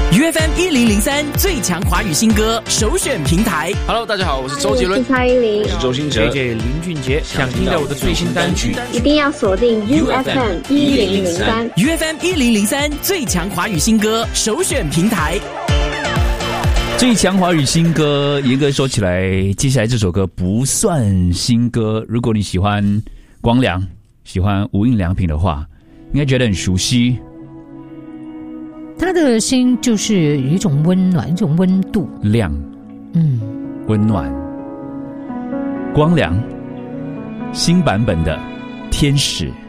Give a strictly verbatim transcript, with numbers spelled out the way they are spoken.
U F M 一零零三最强华语新歌首选平台。 Hello， 大家好，我是周杰伦， 我是蔡依林， 我是周兴哲 ，J J 林俊杰。想听到我的最新单曲， 一定要锁定 U F M 一零零三 U F M 一零零三最强华语新歌首选平台。 最强华语新歌，严格说起来，接下来这首歌不算新歌。如果你喜欢光良，喜欢无印良品的话，应该觉得很熟悉。 他的声音就是有一种温暖，一种温度， 亮， 嗯， 温暖。光良新版本的《天使》。